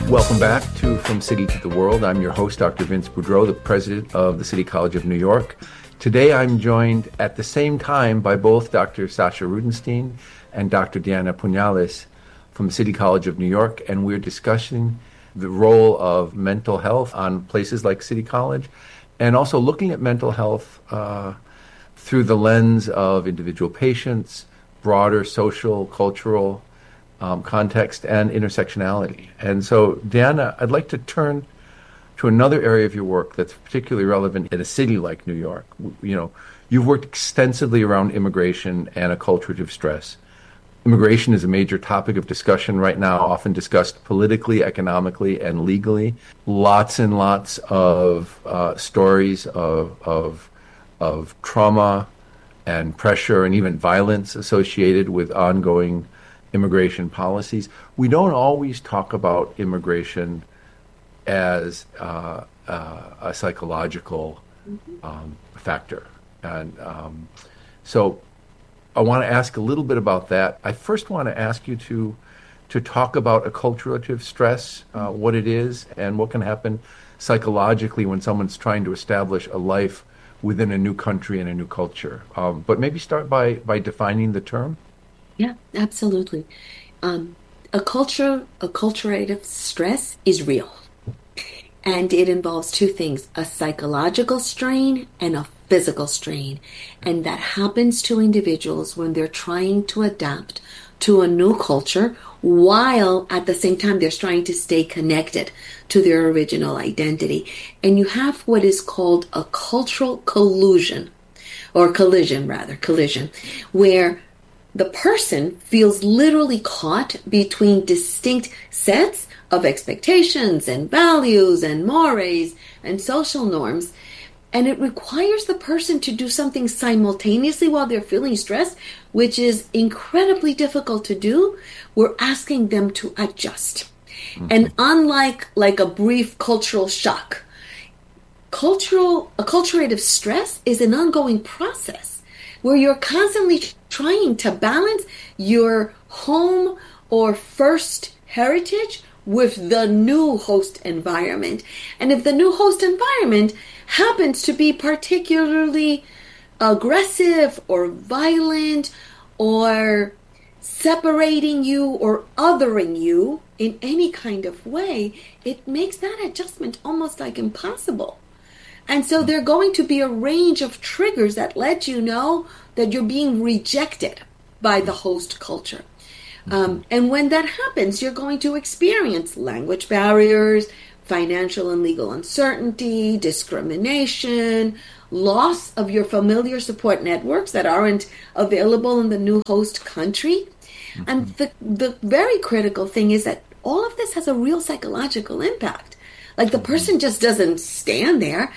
Welcome back to From City to the World. I'm your host, Dr. Vince Boudreau, the president of the City College of New York. Today I'm joined at the same time by both Dr. Sasha Rudenstein and Dr. Diana Puñales from the City College of New York, and we're discussing the role of mental health on places like City College, and also looking at mental health through the lens of individual patients, broader social, cultural context, and intersectionality. And so, Diana, I'd like to turn to another area of your work that's particularly relevant in a city like New York. You know, you've worked extensively around immigration and a culture of stress. Immigration is a major topic of discussion right now, often discussed politically, economically, and legally. Lots and lots of stories of trauma and pressure and even violence associated with ongoing immigration policies. We don't always talk about immigration as a psychological factor. And so I want to ask a little bit about that. I first want to ask you to talk about acculturative stress, what it is, and what can happen psychologically when someone's trying to establish a life within a new country and a new culture. But maybe start by defining the term. Yeah, absolutely. Acculturative stress is real. And it involves two things, a psychological strain and a physical strain. And that happens to individuals when they're trying to adapt to a new culture, while at the same time they're trying to stay connected to their original identity. And you have what is called a cultural collision, where the person feels literally caught between distinct sets of expectations and values and mores and social norms. And it requires the person to do something simultaneously while they're feeling stressed, which is incredibly difficult to do. We're asking them to adjust. Mm-hmm. And unlike a brief cultural shock, acculturative stress is an ongoing process where you're constantly trying to balance your home or first heritage with the new host environment. And if the new host environment happens to be particularly aggressive or violent or separating you or othering you in any kind of way, it makes that adjustment almost like impossible. And so there are going to be a range of triggers that let you know that you're being rejected by the host culture. And when that happens, you're going to experience language barriers, financial and legal uncertainty, discrimination, loss of your familiar support networks that aren't available in the new host country. Mm-hmm. And the very critical thing is that all of this has a real psychological impact. Like the person just doesn't stand there.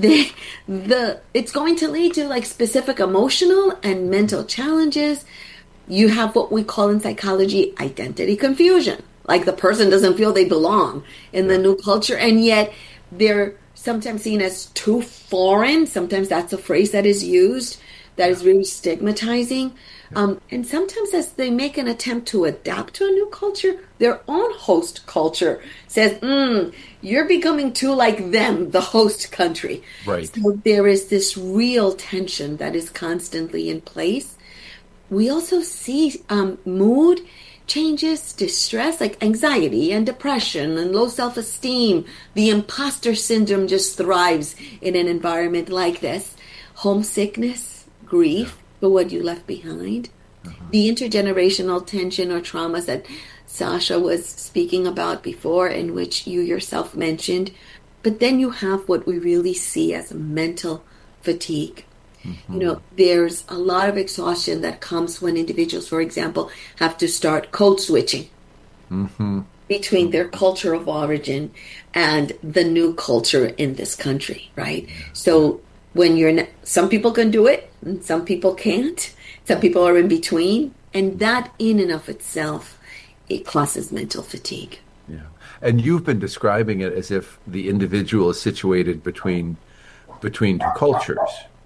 It's going to lead to like specific emotional and mental challenges. You have what we call in psychology identity confusion. Like the person doesn't feel they belong in the new culture, and yet they're sometimes seen as too foreign. Sometimes that's a phrase that is used that is really stigmatizing. And sometimes as they make an attempt to adapt to a new culture, their own host culture says, you're becoming too like them, the host country. Right. So there is this real tension that is constantly in place. We also see mood changes, distress, like anxiety and depression and low self-esteem. The imposter syndrome just thrives in an environment like this. Homesickness, grief for what you left behind. The intergenerational tension or traumas that Sasha was speaking about before, in which you yourself mentioned. But then you have what we really see as mental fatigue. Mm-hmm. You know, there's a lot of exhaustion that comes when individuals, for example, have to start code switching between their culture of origin and the new culture in this country, right? So when some people can do it and some people can't. Some people are in between. And that in and of itself, it causes mental fatigue. Yeah. And you've been describing it as if the individual is situated between two cultures.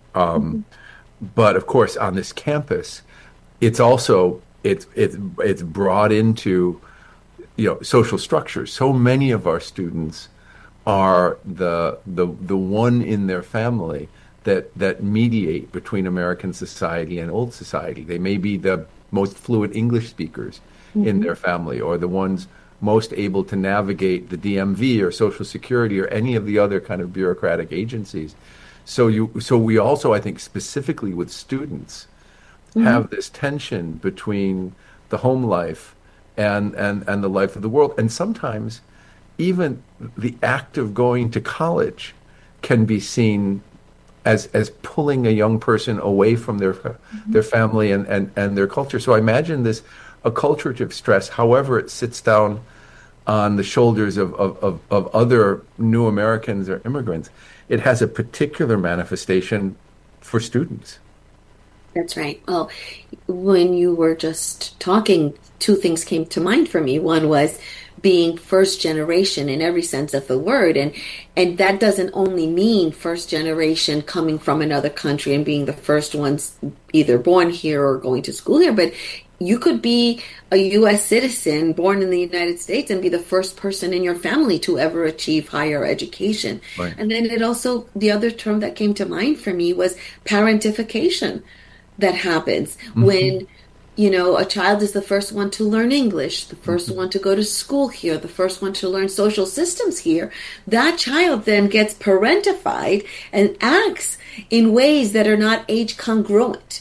But of course, on this campus, it's also it's brought into social structures. So many of our students are the one in their family that mediate between American society and old society. They may be the most fluent English speakers in their family, or the ones most able to navigate the DMV or Social Security or any of the other kind of bureaucratic agencies. So we also, I think, specifically with students, have this tension between the home life and the life of the world. And sometimes even the act of going to college can be seen as pulling a young person away from their family and their culture. So I imagine this acculturative stress, however it sits down on the shoulders of other new Americans or immigrants, it has a particular manifestation for students. That's right. Well, when you were just talking, two things came to mind for me. One was being first generation in every sense of the word. And that doesn't only mean first generation coming from another country and being the first ones either born here or going to school here, but you could be a U.S. citizen born in the United States and be the first person in your family to ever achieve higher education. Right. And then it also, the other term that came to mind for me was parentification that happens when, a child is the first one to learn English, the first one to go to school here, the first one to learn social systems here. That child then gets parentified and acts in ways that are not age congruent.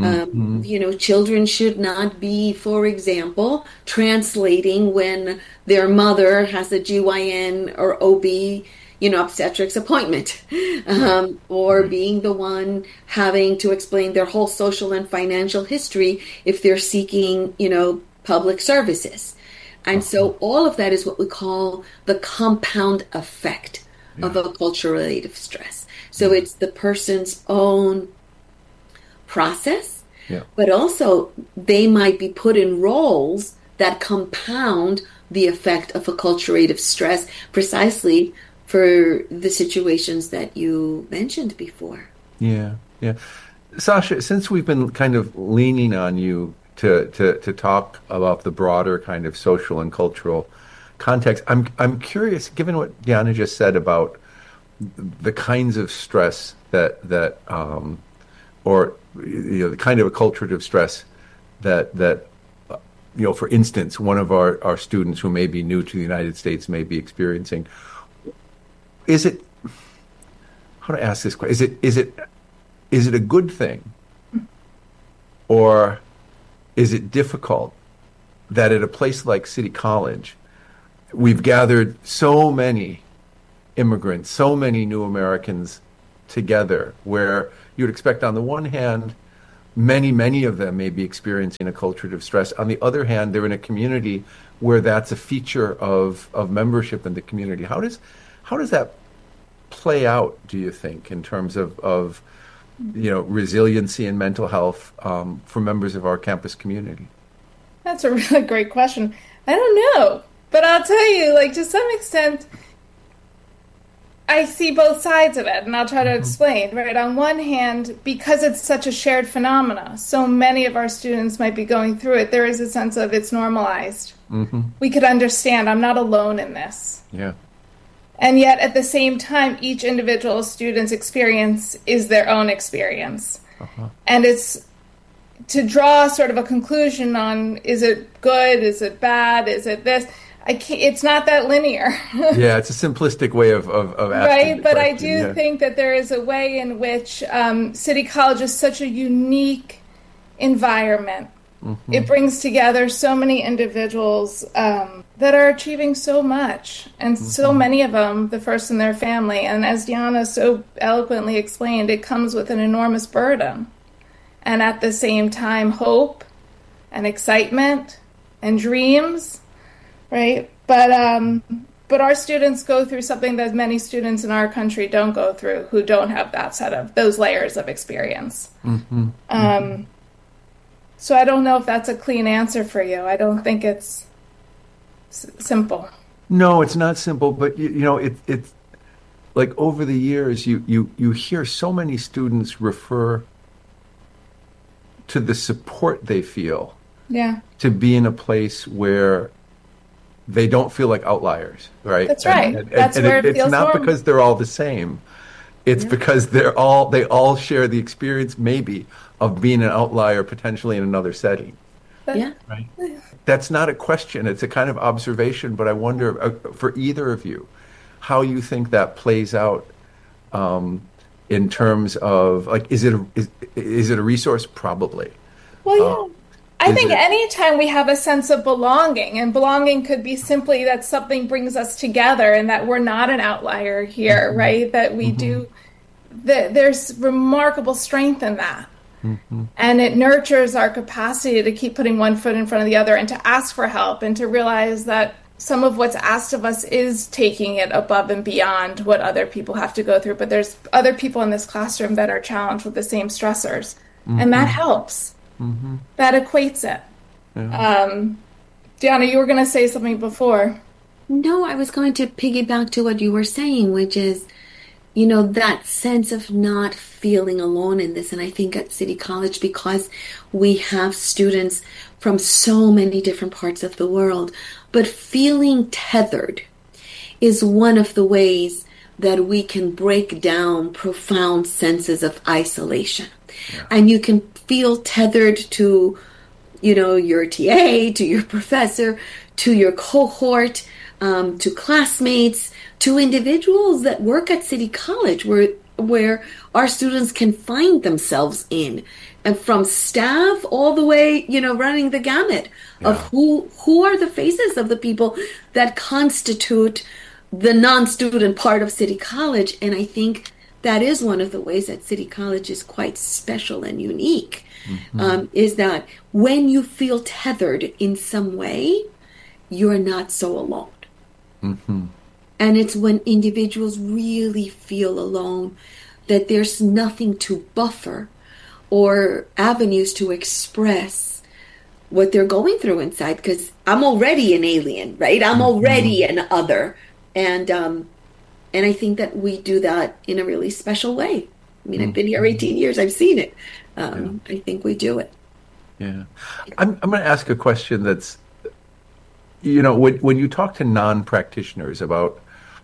Children should not be, for example, translating when their mother has a GYN or OB, obstetrics appointment, or being the one having to explain their whole social and financial history if they're seeking, public services. And so all of that is what we call the compound effect of acculturative stress. So it's the person's own process, but also they might be put in roles that compound the effect of acculturative stress precisely for the situations that you mentioned before. Yeah. Sasha, since we've been kind of leaning on you to talk about the broader kind of social and cultural context, I'm curious, given what Diana just said about the kinds of stress that the kind of acculturative stress that for instance, one of our students who may be new to the United States may be experiencing. Is it, how to ask this question, is it a good thing, or is it difficult that at a place like City College, we've gathered so many immigrants, so many new Americans together, where you'd expect on the one hand, many of them may be experiencing acculturative stress. On the other hand, they're in a community where that's a feature of membership in the community. How does that play out, do you think, in terms of resiliency and mental health for members of our campus community? That's a really great question. I don't know, but I'll tell you, to some extent, I see both sides of it, and I'll try to explain. Right, on one hand, because it's such a shared phenomena, so many of our students might be going through it, there is a sense of it's normalized. We could understand, I'm not alone in this. Yeah. And yet, at the same time, each individual student's experience is their own experience. And it's to draw sort of a conclusion on, is it good, is it bad, is it this? It's not that linear. Yeah, it's a simplistic way of asking. Right, but I do think that there is a way in which City College is such a unique environment. It brings together so many individuals that are achieving so much, and so many of them the first in their family. And as Diana so eloquently explained, it comes with an enormous burden. And at the same time, hope and excitement and dreams. Right, but our students go through something that many students in our country don't go through, who don't have that set of those layers of experience. So I don't know if that's a clean answer for you. I don't think it's simple. No, it's not simple, but it's like over the years, you hear so many students refer to the support they feel. Yeah. To be in a place where they don't feel like outliers, right? That's right. That's where it feels it's not normal. because they're all the same. It's because they all share the experience maybe of being an outlier potentially in another setting. Yeah. Right. That's not a question. It's a kind of observation, but I wonder for either of you how you think that plays out in terms of like, is it a resource? Probably. Well, yeah. I think anytime we have a sense of belonging, and belonging could be simply that something brings us together and that we're not an outlier here, right? That we do, there's remarkable strength in that. And it nurtures our capacity to keep putting one foot in front of the other and to ask for help and to realize that some of what's asked of us is taking it above and beyond what other people have to go through. But there's other people in this classroom that are challenged with the same stressors. And that helps. That equates it. Yeah. Deanna, you were going to say something before. No, I was going to piggyback to what you were saying, which is, you know, that sense of not feeling alone in this. And I think at City College, because we have students from so many different parts of the world, but feeling tethered is one of the ways that we can break down profound senses of isolation. Yeah. And you can feel tethered to, you know, your TA, to your professor, to your cohort, to classmates, to individuals that work at City College, where our students can find themselves in, and from staff all the way, you know, running the gamut of who are the faces of the people that constitute the non-student part of City College. And I think that is one of the ways that City College is quite special and unique, is that when you feel tethered in some way, you're not so alone. And it's when individuals really feel alone that there's nothing to buffer or avenues to express what they're going through inside, because I'm already an alien, right? I'm already an other. And I think that we do that in a really special way. I mean, I've been here 18 years. I've seen it. I think we do it. Yeah. I'm going to ask a question that's, you know, when you talk to non-practitioners about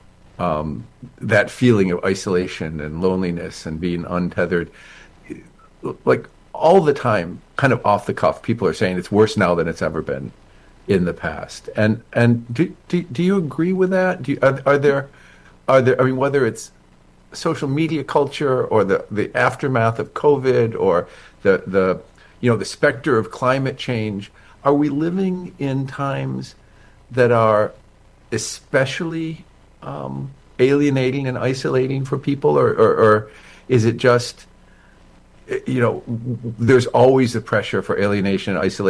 that feeling of isolation and loneliness and being untethered, like all the time, kind of off the cuff, people are saying it's worse now than it's ever been in the past. And do you agree with that? Are there, I mean, whether it's social media culture or the aftermath of COVID or the you know, the specter of climate change, are we living in times that are especially alienating and isolating for people, or is it just, you know, there's always the pressure for alienation and isolation